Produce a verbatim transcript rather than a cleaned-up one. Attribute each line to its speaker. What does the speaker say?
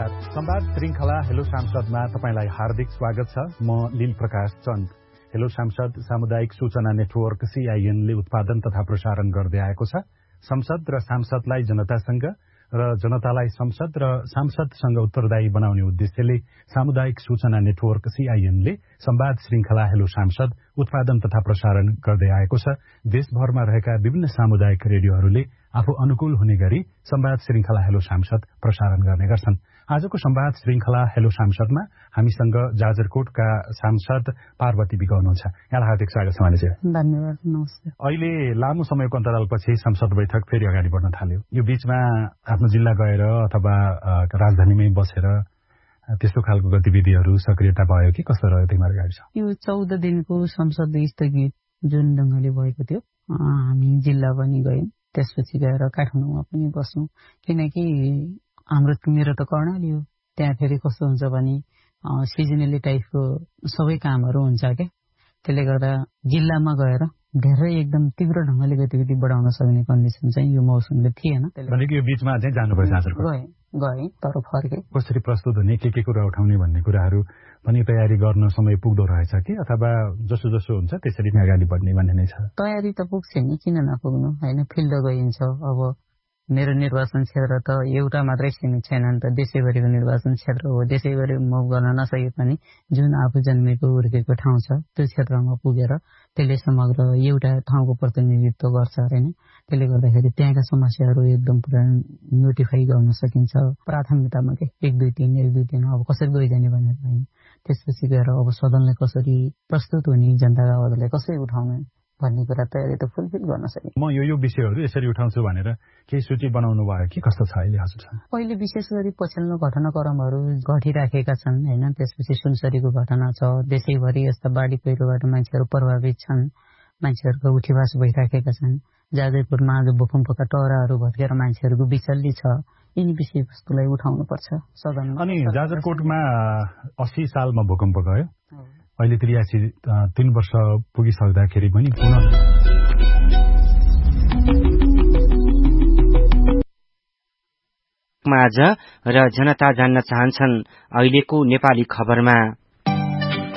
Speaker 1: नमस्कार। संवाद श्रृंखला हेलो सांसदमा तपाईलाई हार्दिक स्वागत छ। म लील प्रकाश चन्द। हेलो सांसद सामुदायिक सूचना नेटवर्क सीआईएनले उत्पादन तथा प्रसारण गर्दै आएको छ। संसद र सांसदलाई जनतासँग र जनतालाई संसद र सांसदसँग उत्तरदायी बनाउने उद्देश्यले सामुदायिक सूचना नेटवर्क सीआईएनले संवाद श्रृंखला हेलो सांसद उत्पादन तथा प्रसारण गर्दै आएको छ। देशभरमा रहेका विभिन्न सामुदायिक रेडियोहरूले आफू अनुकूल हुने गरी संवाद श्रृंखला हेलो सांसद प्रसारण गर्ने गर्छन्। आजको संवाद श्रृंखला हेलो सांसदमा हामीसँग जाजरकोटका सांसद पार्वती विक हुनुहुन्छ। यहाँलाई हार्दिक स्वागत छ मानिस।
Speaker 2: धन्यवाद। नमस्ते।
Speaker 1: अहिले लामो समयको अन्तरालपछि संसद बैठक फेरि अगाडि बढ्न थाल्यो। यो बीचमा आफ्नो जिल्ला गएर अथवा राजधानीमै बसेर त्यस्तो खालको गतिविधिहरू सक्रियता भयो कि कस्तो रह्यो तिमीहरू गाडी छ?
Speaker 2: यो चौध दिनको संसद स्थगित जुन ढङ्गले भएको थियो, हामी जिल्ला पनि गयौँ, त्यसपछि गएर काठमाडौँमा पनि बस्यौँ। किनकि हाम्रो मेरो त कर्णाली हो, त्यहाँ फेरि कस्तो हुन्छ भने सिजनली टाइपको सबै कामहरू हुन्छ क्या। त्यसले गर्दा जिल्लामा गएर धेरै एकदम तीव्र ढङ्गले गतिविधि बढाउन सक्ने कन्डिसन चाहिँ यो मौसमले थिएन।
Speaker 1: भनेको यो बीचमा चाहिँ जानुपर्छ जाजरकोट?
Speaker 2: गएँ गएँ तर फर्केँ।
Speaker 1: कसरी प्रस्तुत हुने, के के कुरा उठाउने भन्ने कुराहरू पनि तयारी गर्न समय पुग्दो रहेछ कि अथवा जसो जसो हुन्छ त्यसरी नै अगाडि बढ्ने भन्ने नै छ?
Speaker 2: तयारी त पुग्छ नि, किन नपुग्नु होइन। फिल्ड गइन्छ। अब मेरो निर्वाचन क्षेत्र त एउटा मात्रै सीमित छैन नि त, देशैभरिको निर्वाचन क्षेत्र हो। देशैभरि मुभ गर्न नसके पनि जुन आफू जन्मेको हुर्केको ठाउँ छ त्यो क्षेत्रमा पुगेर त्यसले समग्र एउटा ठाउँको प्रतिनिधित्व गर्छ होइन। त्यसले गर्दाखेरि त्यहाँका समस्याहरू एकदम पुरा नोटिफाई गर्न सकिन्छ प्राथमिकतामा के एक दुई तिन एक दुई तिन अब कसरी गइजाने भनेर होइन। त्यसपछि गएर अब सदनलाई कसरी प्रस्तुत हुने, जनताका आवाजलाई कसरी उठाउने भन्ने कुरा तयारी त फुलफिल गर्न सकिन्छ।
Speaker 1: म यो यो विषयहरू यसरी उठाउँछु भनेर केही सूची बनाउनु भयो कि कस्तो छ अहिले हजुरसँग?
Speaker 2: पहिले विशेष गरी पछिल्लो घटनाक्रमहरू घटिराखेका छन् होइन। त्यसपछि सुनसरीको घटना छ, देशैभरि यस्ता बाढी पहिरोबाट मान्छेहरू प्रभावित छन्, मान्छेहरूको उठीवास भइराखेका छन्। जाजरकोटमा आज भूकम्पका टहराहरू भत्केर मान्छेहरूको बिचल्ली छ। यिनी विषयवस्तुलाई उठाउनु पर्छ सदनमा।
Speaker 1: अनि जाजरकोटमा अस्सी सालमा भूकम्प गयो, अहिले त्रियासी तीन वर्ष पुगिसक्दाखेरि पनि पुनः
Speaker 3: माझ र जनता जान्न चाहन्छन् अहिलेको नेपाली खबरमा।